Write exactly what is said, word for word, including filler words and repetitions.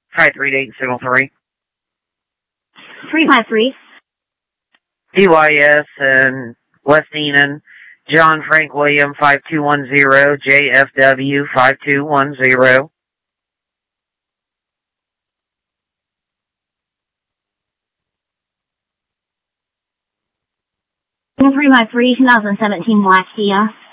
Try three eight signal three. three five three. D Y S and West Enon, John Frank William five two one zero, J F W five two one zero. three five three, twenty seventeen Black Kia.